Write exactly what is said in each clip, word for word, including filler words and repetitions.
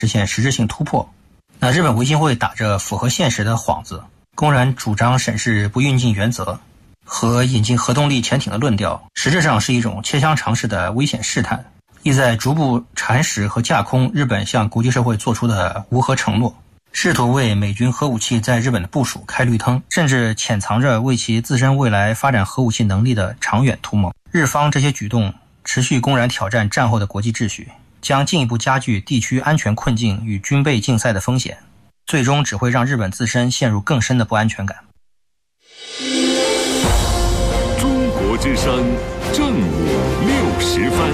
实现实质性突破。那日本维新会打着符合现实的幌子，公然主张审视不运进原则和引进核动力潜艇的论调，实质上是一种切香肠式的危险试探，意在逐步蚕食和架空日本向国际社会做出的无核承诺，试图为美军核武器在日本的部署开绿灯，甚至潜藏着为其自身未来发展核武器能力的长远图谋。日方这些举动持续公然挑战战后的国际秩序，将进一步加剧地区安全困境与军备竞赛的风险，最终只会让日本自身陷入更深的不安全感。 中国之声正午六时分。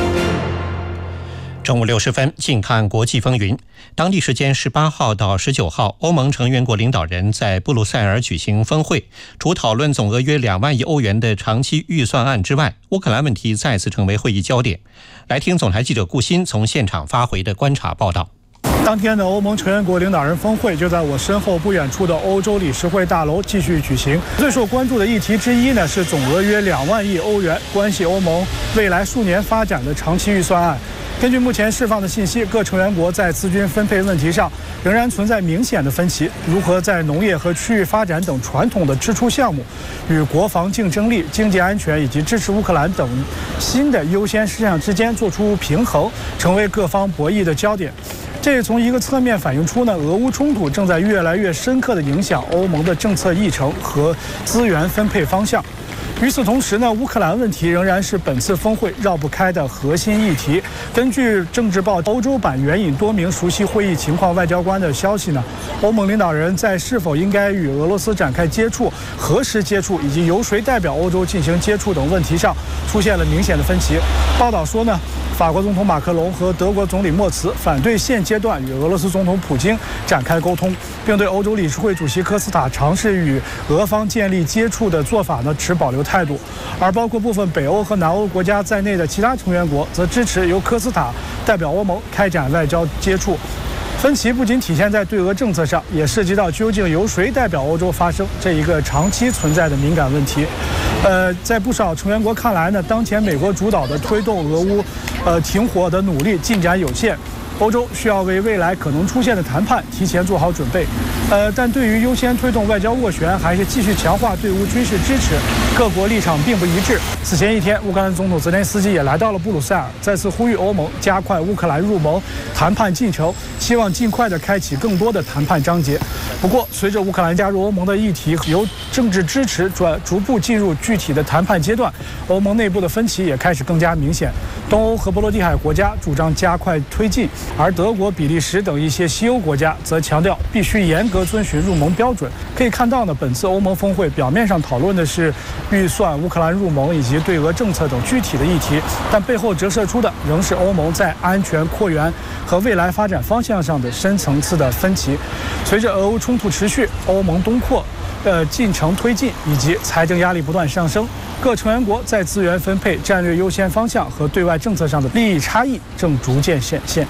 正午六十分，近看国际风云。当地时间十八号到十九号，欧盟成员国领导人在布鲁塞尔举行峰会，除讨论总额约两万亿欧元的长期预算案之外，乌克兰问题再次成为会议焦点。来听总台记者顾鑫从现场发回的观察报道。 当天的欧盟成员国领导人峰会就在我身后不远处的欧洲理事会大楼继续举行。最受关注的议题之一呢，是总额约两万亿欧元，关系欧盟未来数年发展的长期预算案。根据目前释放的信息，各成员国在资金分配问题上仍然存在明显的分歧。如何在农业和区域发展等传统的支出项目与国防竞争力、经济安全以及支持乌克兰等新的优先事项之间做出平衡，成为各方博弈的焦点。这也从一个侧面反映出呢，俄乌冲突正在越来越深刻地影响欧盟的政策议程和资源分配方向。与此同时呢，乌克兰问题仍然是本次峰会绕不开的核心议题。根据政治报欧洲版援引多名熟悉会议情况外交官的消息呢，欧盟领导人在是否应该与俄罗斯展开接触、何时接触以及由谁代表欧洲进行接触等问题上出现了明显的分歧。报道说呢，法国总统马克龙和德国总理默茨反对现阶段与俄罗斯总统普京展开沟通，并对欧洲理事会主席科斯塔尝试与俄方建立接触的做法呢持保留态度。而包括部分北欧和南欧国家在内的其他成员国则支持由科斯塔代表欧盟开展外交接触。分歧不仅体现在对俄政策上，也涉及到究竟由谁代表欧洲发声这一个长期存在的敏感问题。呃，在不少成员国看来呢，当前美国主导的推动俄乌呃停火的努力进展有限，欧洲需要为未来可能出现的谈判提前做好准备。呃，但对于优先推动外交斡旋还是继续强化对乌军事支持，各国立场并不一致。此前一天，乌克兰总统泽连斯基也来到了布鲁塞尔，再次呼吁欧盟加快乌克兰入盟谈判进程，希望尽快的开启更多的谈判章节。不过，随着乌克兰加入欧盟的议题由政治支持转逐步进入具体的谈判阶段，欧盟内部的分歧也开始更加明显。东欧和波罗的海国家主张加快推进，而德国、比利时等一些西欧国家则强调必须严格遵循入盟标准。可以看到呢，本次欧盟峰会表面上讨论的是预算、乌克兰入盟以及对俄政策等具体的议题，但背后折射出的仍是欧盟在安全扩员和未来发展方向上的深层次的分歧。随着俄乌冲突持续，欧盟东扩呃进程推进以及财政压力不断上升，各成员国在资源分配、战略优先方向和对外政策上的利益差异正逐渐显现。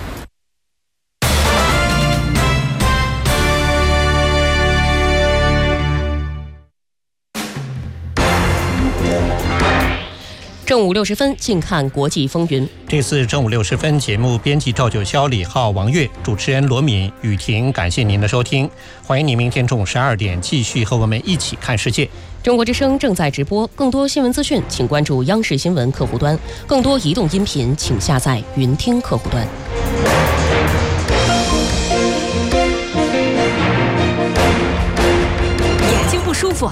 正午六十分，近看国际风云。 这次正午六十分节目，编辑赵九霄、李浩、王悦，主持人罗敏、雨婷。感谢您的收听，欢迎您明天中午十二点继续和我们一起看世界。 中国之声正在直播，更多新闻资讯，请关注央视新闻客户端；更多移动音频，请下载云听客户端。 眼睛不舒服